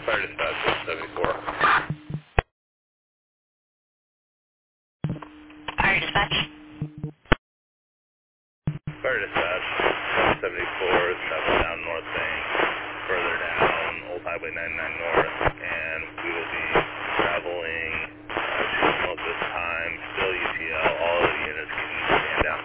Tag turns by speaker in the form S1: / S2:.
S1: Fire dispatch 74.
S2: Fire dispatch.
S1: Fire dispatch 74 is traveling down North Bank, further down Old Highway 99 North, and we will be